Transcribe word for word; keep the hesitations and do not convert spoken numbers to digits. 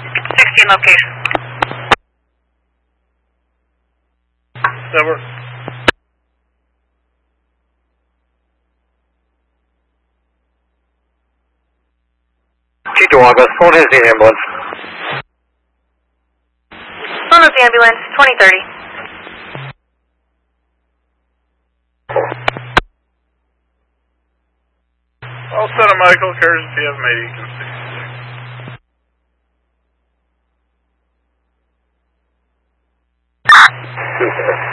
sixteen location. Silver. Cheektowaga, phone has the ambulance. Phone with the ambulance, twenty thirty. All Santa Michael, carriers P F eighty, you can see.